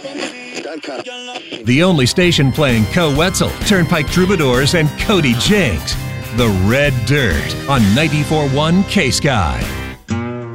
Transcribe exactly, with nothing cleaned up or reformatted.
The only station playing Co Wetzel, Turnpike Troubadours, and Cody Jinks. The Red Dirt on ninety-four point one K-Sky.